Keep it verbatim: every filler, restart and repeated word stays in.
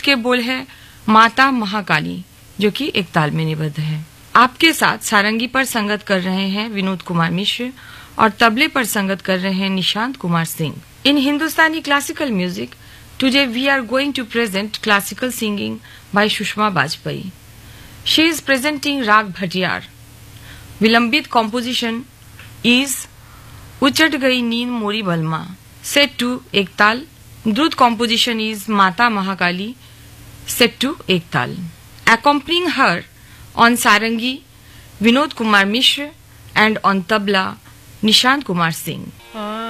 के बोल है माता महाकाली, जो कि एक ताल में निबद्ध है। आपके साथ सारंगी पर संगत कर रहे हैं विनोद कुमार मिश्र और तबले पर संगत कर रहे हैं निशांत कुमार सिंह। इन हिंदुस्तानी classical music, today we are going to present classical singing by Shushma Bajpai. She is presenting Rag Bhatiyar. Vilambit composition is Uchat Gai Neen Mori Balma, set to ek tal. Drut composition is Mata Mahakali, set to ek tal. Accompanying her on sarangi, Vinod Kumar Mishra, and on tabla, Nishant Kumar Singh.